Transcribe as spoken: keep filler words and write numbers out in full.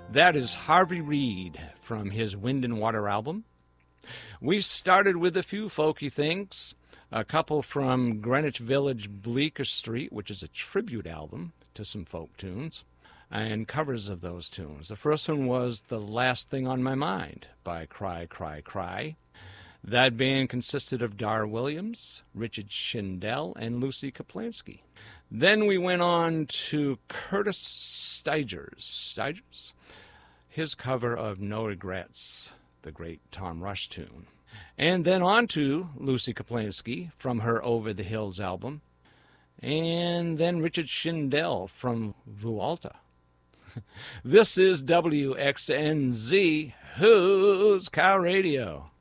That is Harvey Reid from his Wind and Water album. We started with a few folky things. A couple from Greenwich Village Bleecker Street, which is a tribute album to some folk tunes, and covers of those tunes. The first one was The Last Thing on My Mind by Cry, Cry, Cry. That band consisted of Dar Williams, Richard Shindell, and Lucy Kaplansky. Then we went on to Curtis Stigers. Stigers? His cover of No Regrets, the great Tom Rush tune. And then on to Lucy Kaplansky from her Over the Hills album. And then Richard Shindell from Vualta. This is W X N Z, Who's Cow Radio?